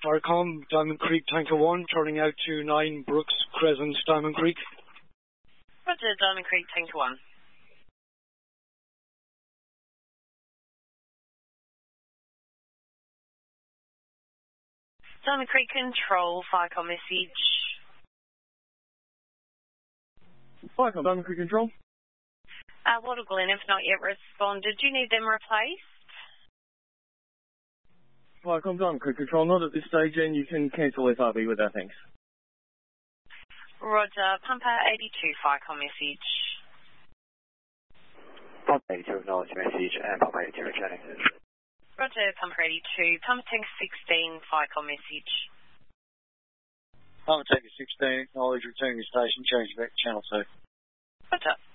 Starcom, Diamond Creek Tanker 1, turning out to 9 Brooks Crescent, Diamond Creek. Roger, Diamond Creek Tanker 1. Diamond Creek Control, Firecom message. Firecom, Diamond Creek Control. Wattle Glen have not yet responded. Do you need them replaced? Firecom, Diamond Creek Control, not at this stage, and you can cancel FRB with that, thanks. Roger, Pumper 82, Firecom message. Pumper 82, acknowledge message, and Pumper 82 returning. Roger, Pumper 82, Pumper Tank 16, Firecom message. Pumper Tank 16, acknowledge returning to station, change back to channel 2. Roger.